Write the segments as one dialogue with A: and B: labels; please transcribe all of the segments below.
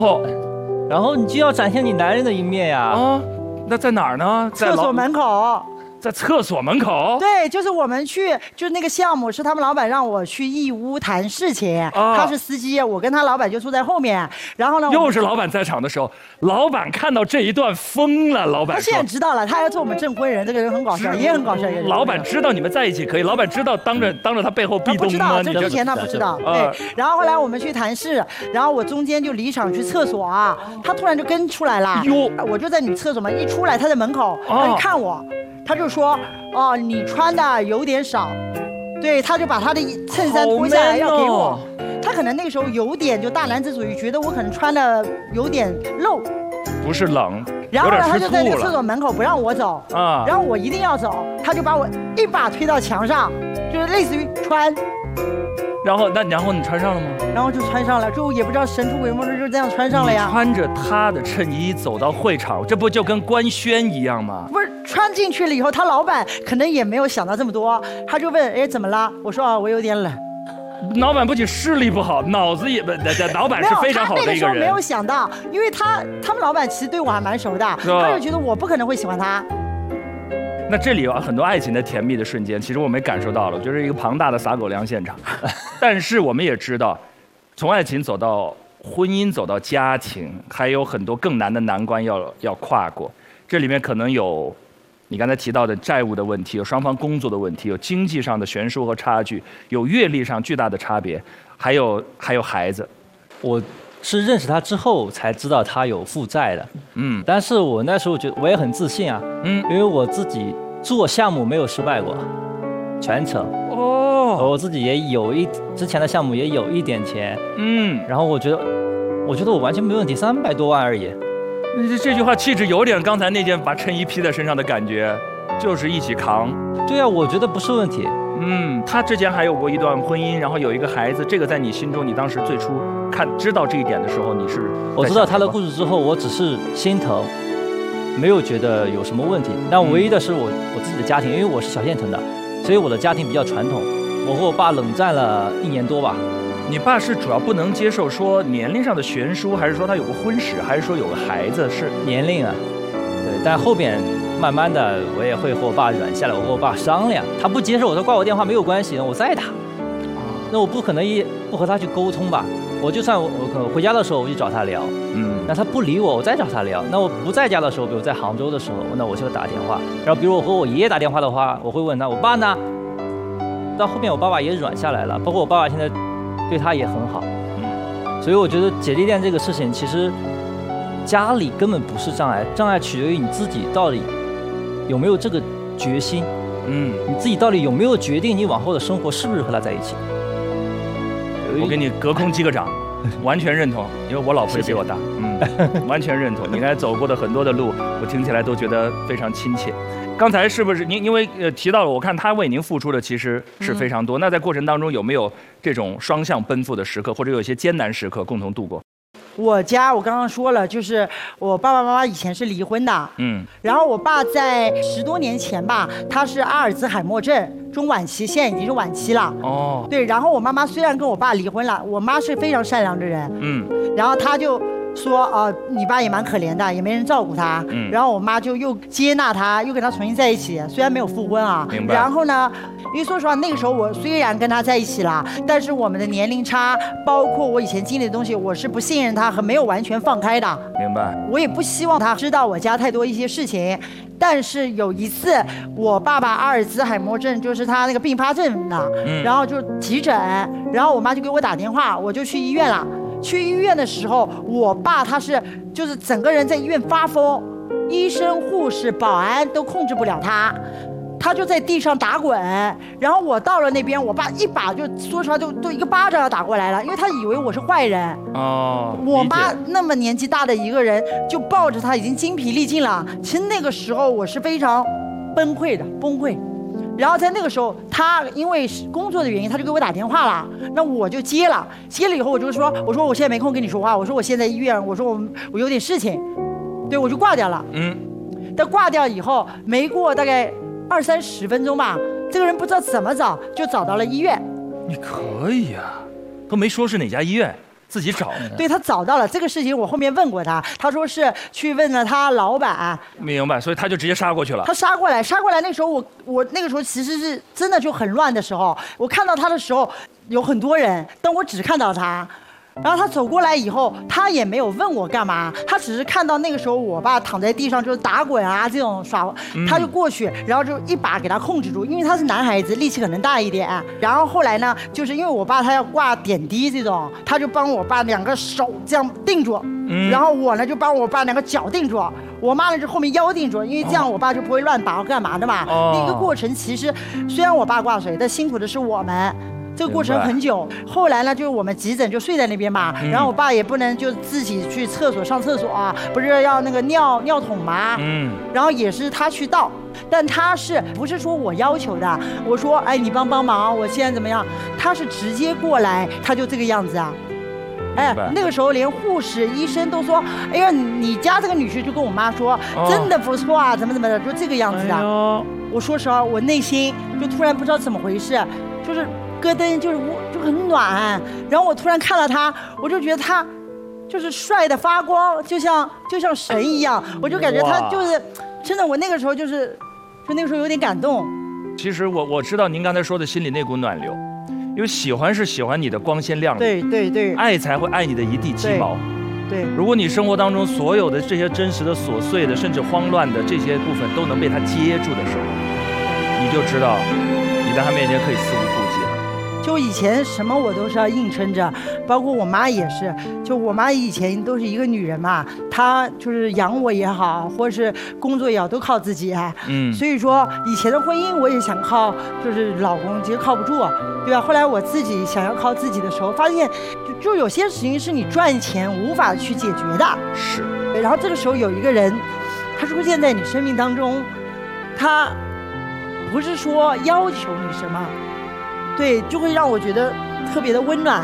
A: 哦，
B: 然后你就要展现你男人的一面呀。
A: 啊，那在哪儿呢？
C: 厕所门口。
A: 在厕所门口？
C: 对，就是我们去，就是那个项目是他们老板让我去义乌谈事情，他是司机，我跟他老板就坐在后面，然后呢，
A: 又是老板在场的时候，老板看到这一段疯了，老板
C: 他现在知道了，他要做我们证婚人，这个人很搞笑，也很搞笑。
A: 老板知道你们在一起可以，老板知道当着他背后壁咚吗？
C: 不知道，这之前他不知道。对，然后后来我们去谈事，然后我中间就离场去厕所啊，他突然就跟出来了，我就在女厕所嘛，一出来他在门口，他就看我。他就说：“哦，你穿的有点少。”对，他就把他的衬衫脱下来要给我。他可能那个时候有点就大男子主义，觉得我可能穿的有点露。
A: 不是冷，
C: 然后呢，他就在那个厕所门口不让我走
A: 啊，
C: 然后我一定要走，他就把我一把推到墙上，就是类似于穿。
A: 然后你穿上了吗？
C: 然后就穿上了，就也不知道神出鬼没就这样穿上了呀。
A: 你穿着他的衬衣走到会场，这不就跟官宣一样吗？
C: 不是，穿进去了以后，他老板可能也没有想到这么多，他就问：“哎，怎么了？”我说：“啊，我有点冷。”
A: 老板不仅视力不好，脑子也不，老板是非常好的一个人。
C: 他那个时候没有想到，因为他们老板其实对我还蛮熟的，他就觉得我不可能会喜欢他。
A: 那这里有很多爱情的甜蜜的瞬间，其实我们也感受到了，就是一个庞大的撒狗粮现场。但是我们也知道，从爱情走到婚姻，走到家庭，还有很多更难的难关要跨过。这里面可能有你刚才提到的债务的问题，有双方工作的问题，有经济上的悬殊和差距，有阅历上巨大的差别，还有孩子。
B: 我是认识他之后才知道他有负债的，但是我那时候觉得我也很自信啊，因为我自己做项目没有失败过，全程。我自己也有之前的项目也有一点钱，然后我觉得我完全没问题，300多万而已。
A: 这句话气质有点刚才那件把衬衣披在身上的感觉，就是一起扛。
B: 对啊，我觉得不是问题。
A: 他之前还有过一段婚姻，然后有一个孩子，这个在你心中，你当时最初知道这一点的时候，你是？
B: 我知道他的故事之后，我只是心疼，没有觉得有什么问题。但唯一的是我自己的家庭，因为我是小县城的，所以我的家庭比较传统。我和我爸冷战了1年多吧。
A: 你爸是主要不能接受说年龄上的悬殊，还是说他有个婚史，还是说有个孩子？是
B: 年龄啊，对。但后边慢慢的，我也会和我爸软下来，我和我爸商量，他不接受，我说挂我电话没有关系，我再打。那我不可能不和他去沟通吧？我就算我回家的时候我就找他聊，那他不理我，我再找他聊。那我不在家的时候，比如在杭州的时候，那我就打电话。然后比如我和我爷爷打电话的话，我会问他我爸呢？到后面我爸爸也软下来了，包括我爸爸现在对他也很好，所以我觉得姐弟恋这个事情，其实家里根本不是障碍，障碍取决于你自己到底有没有这个决心，你自己到底有没有决定你往后的生活是不是和他在一起。
A: 我给你隔空击个掌，完全认同，因为我老婆也比我大，完全认同。你刚才走过的很多的路，我听起来都觉得非常亲切。刚才是不是您因为提到了，我看他为您付出的其实是非常多。那在过程当中有没有这种双向奔赴的时刻，或者有一些艰难时刻共同度过？
C: 我刚刚说了，就是我爸爸妈妈以前是离婚的，然后我爸在10多年前吧，他是阿尔兹海默症中晚期，现在已经是晚期了。对，然后我妈妈虽然跟我爸离婚了，我妈是非常善良的人，然后他就说你爸也蛮可怜的，也没人照顾他，然后我妈就又接纳他，又跟他重新在一起，虽然没有复婚啊。
A: 明白。
C: 然后呢，因为说实话，那个时候我虽然跟他在一起了，但是我们的年龄差，包括我以前经历的东西，我是不信任他和没有完全放开的。
A: 明白。
C: 我也不希望他知道我家太多一些事情，但是有一次我爸爸阿尔兹海默症，就是他那个并发症的，然后就急诊，然后我妈就给我打电话，我就去医院了。去医院的时候，我爸他就是整个人在医院发疯，医生、护士、保安都控制不了他，他就在地上打滚。然后我到了那边，我爸一把就说实话就一个巴掌要打过来了，因为他以为我是坏人。我妈那么年纪大的一个人，就抱着他已经精疲力尽了。其实那个时候我是非常崩溃。然后在那个时候，他因为工作的原因，他就给我打电话了，那我就接了以后，我就说，我说我现在没空跟你说话，我说我现在医院，我说我有点事情，对，我就挂掉了。但挂掉以后，没过大概20-30分钟吧，这个人不知道怎么找，就找到了医院。
A: 你可以啊，都没说是哪家医院。 自己找。
C: 对，他找到了这个事情，我后面问过他，他说是去问了他老板。
A: 明白，所以他就直接杀过去了。
C: 他杀过来，那时候我那个时候其实是真的就很乱的时候，我看到他的时候有很多人，但我只看到他。然后他走过来以后，他也没有问我干嘛，他只是看到那个时候我爸躺在地上就是打滚啊这种耍，他就过去，然后就一把给他控制住，因为他是男孩子，力气可能大一点。然后后来呢，就是因为我爸他要挂点滴这种，他就帮我爸2个手这样定住，然后我呢就帮我爸2个脚定住，我妈呢就后面腰定住，因为这样我爸就不会乱打干嘛的嘛。那个过程其实虽然我爸挂水，但辛苦的是我们。这个过程很久，后来呢，就是我们急诊就睡在那边嘛，然后我爸也不能就自己去厕所上厕所啊，不是要那个尿桶嘛，然后也是他去倒，但他是不是说我要求的？我说，哎，你帮忙，我现在怎么样？他是直接过来，他就这个样子啊。哎，那个时候连护士、医生都说：“哎呀，你家这个女婿就跟我妈说，真的不错啊，怎么的，就这个样子的。”我说实话，我内心就突然不知道怎么回事，就是咯噔，就很暖。然后我突然看到他，我就觉得他就是帅的发光，就像神一样。我就感觉他就是真的，我那个时候就那个时候有点感动。
A: 其实我知道您刚才说的心里那股暖流。因为喜欢是喜欢你的光鲜亮丽，
C: 对，
A: 爱才会爱你的一地鸡毛。
C: 对，
A: 如果你生活当中所有的这些真实的、琐碎的，甚至慌乱的这些部分都能被他接住的时候，你就知道你在他面前可以肆无顾忌了。
C: 就以前什么我都是要硬撑着，包括我妈也是。就我妈以前都是一个女人嘛，她就是养我也好，或者是工作也好，都靠自己。所以说以前的婚姻我也想靠，就是老公，其实靠不住，对吧？后来我自己想要靠自己的时候，发现就有些事情是你赚钱无法去解决的。
A: 是。
C: 然后这个时候有一个人，他出现在你生命当中，他不是说要求你什么。对，就会让我觉得特别的温暖，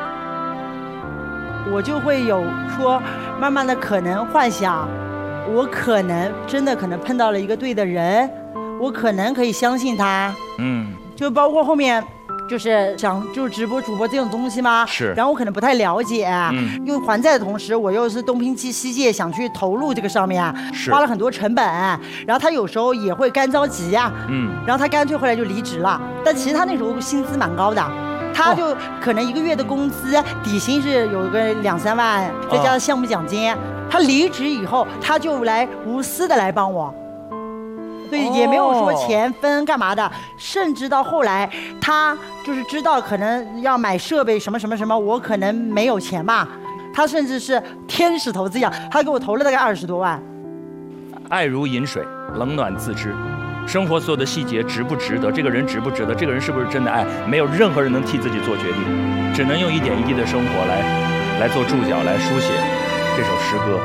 C: 我就会有说，慢慢的可能幻想，我可能真的可能碰到了一个对的人，我可能可以相信他，就包括后面就是想就是直播主播这种东西嘛，
A: 是，
C: 然后我可能不太了解，因为还债的同时，我又是东拼西借想去投入这个上面，花了很多成本，然后他有时候也会干着急呀，然后他干脆后来就离职了，但其实他那时候薪资蛮高的，他就可能1个月的工资底薪是有个2-3万，再加上项目奖金，他离职以后他就来无私的来帮我。对，也没有说钱分干嘛的，甚至到后来，他就是知道可能要买设备什么，我可能没有钱嘛，他甚至是天使投资一样，他给我投了大概20多万。
A: 爱如饮水，冷暖自知，生活所有的细节值不值得，这个人值不值得，这个人是不是真的爱，没有任何人能替自己做决定，只能用一点一滴的生活来做注脚，来书写这首诗歌。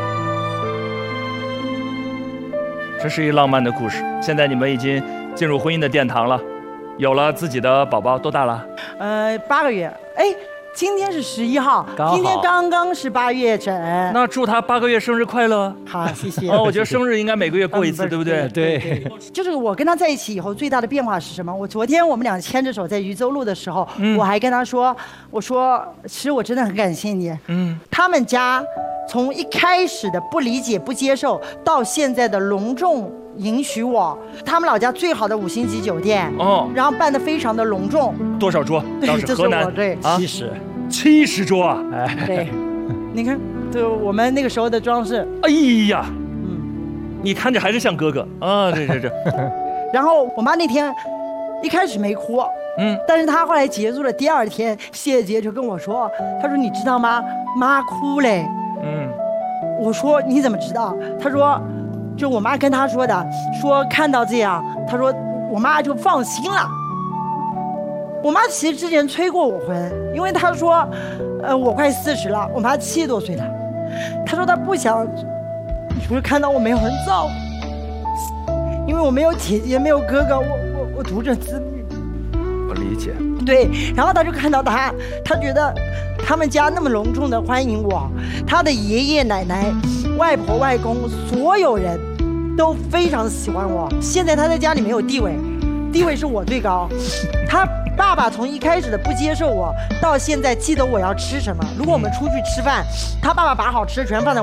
A: 这是一浪漫的故事。现在你们已经进入婚姻的殿堂了，有了自己的宝宝，多大了
C: ？8个月。哎，今天是11号，今天刚刚是8月整。
A: 那祝他8个月生日快乐。
C: 好，谢谢。
A: 我觉得生日应该每个月过一次，对不对？
B: 对。
C: 就是我跟他在一起以后最大的变化是什么？昨天我们俩牵着手在渝州路的时候，我还跟他说，我说其实我真的很感谢你。他们家从一开始的不理解、不接受，到现在的隆重允许我，他们老家最好的5星级酒店，然后办得非常的隆重。
A: 多少桌？当时河南
C: 对
B: 70
A: 桌啊！
C: 对，你看，对我们那个时候的装饰。
A: 哎呀，你看着还是像哥哥啊！这。
C: 然后我妈那天一开始没哭，但是她后来结束了第2天，谢姐就跟我说，她说你知道吗？妈哭嘞。我说你怎么知道？她说，就我妈跟她说的，说看到这样，她说我妈就放心了。我妈其实之前催过我婚，因为她说，我快40了，我妈70多岁了，她说她不想，就是看到我没有人照顾，因为我没有姐姐，没有哥哥，我独生子女。
A: 我理解。
C: 对，然后她就看到她觉得他们家那么隆重的欢迎我，她的爷爷奶奶、外婆外公，所有人都非常喜欢我。现在她在家里没有地位，地位是我最高。她爸爸从一开始的不接受我，到现在记得我要吃什么。如果我们出去吃饭，他爸爸把好吃的全放在